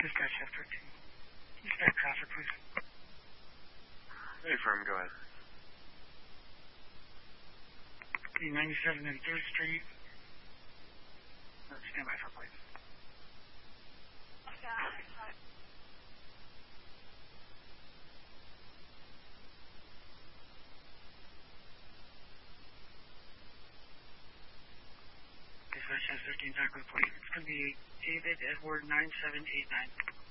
Dispatch F13. Dispatch traffic, please. Hey, firm, go ahead. The 97 and 3rd Street. Stand by for please. Dispatch F13, Taco, please. It's going to be David Edward 9789.